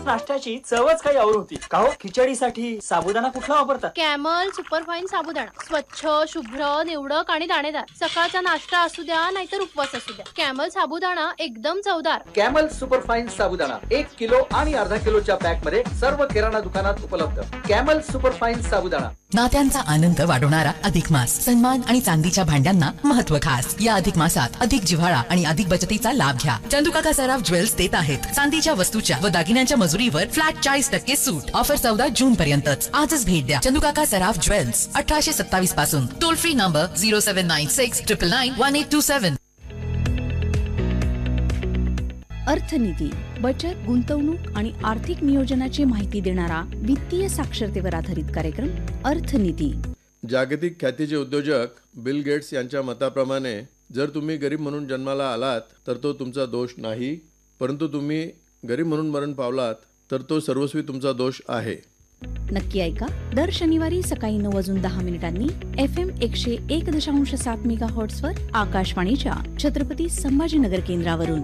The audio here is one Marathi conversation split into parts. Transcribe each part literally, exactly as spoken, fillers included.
नाश्त्याची चवच काही और होती. का हो, खिचडीसाठी साबुदाणा कुठला वापरतात? कॅमल सुपरफाईन साबुदाणा. स्वच्छ, शुभ्र, निवडक आणि दाणेदार. सकाळचा नाश्ता असू द्या नाहीतर उपवास असू द्या, कॅमल साबुदाणा एकदम चवदार. कॅमल सुपरफाईन साबुदाणा एक किलो आणि अर्धा किलोच्या पॅक मध्ये सर्व किराणा दुकानात उपलब्ध. कॅमल सुपरफाईन साबुदाणा. नात्यांचा आनंद वाढवणारा अधिक मास. सन्मान आणि चांदीच्या भांड्यांना महत्व खास. या अधिक मासात अधिक जिव्हाळा आणि अधिक बचतीचा लाभ घ्या. चंदुकाका सराफ ज्वेल्स देत आहेत चांदीच्या वस्तूच्या व दागिन्यांच्या मजुरीवर फ्लॅट चाळीस टक्के सूट. ऑफर चौदा जून पर्यंतच. आजच भेट द्या चंदुकाका सराफ ज्वेल्स, अठराशे सत्तावीस पासून. Toll free number zero seven nine six triple nine one eight to seven. अर्थनीती बचत, गुंतवणूक आणि आर्थिक नियोजनाची माहिती देणारा वित्तीय साक्षरतेवर आधारित कार्यक्रम अर्थनीती. जागतिक ख्यातीचे उद्योजक बिल गेट्स यांच्या मताप्रमाणे जर तुम्ही गरीब म्हणून जन्माला आलात तर तो तुमचा दोष नाही, परंतु तुम्ही गरीब म्हणून मरण पावलात तर तो सर्वस्वी तुमचा दोष आहे. नक्की ऐका दर शनिवारी सकाळी नऊ वाजून दहा मिनिटांनी एफ एम एकशे एक दशांश सात मेगा हर्ट्झवर आकाशवाणीच्या छत्रपती संभाजीनगर केंद्रावरून.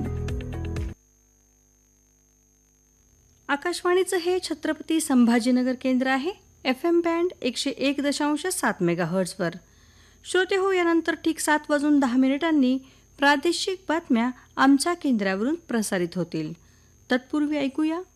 आकाशवाणीचं हे छत्रपती संभाजीनगर केंद्र आहे. एफ एम बँड एकशे एक दशांश सात मेगा हर्ट्झवर. श्रोते हो, यानंतर ठीक सात वाजून दहा मिनिटांनी प्रादेशिक बातम्या आमच्या केंद्रावरून प्रसारित होतील. तत्पूर्वी ऐकूया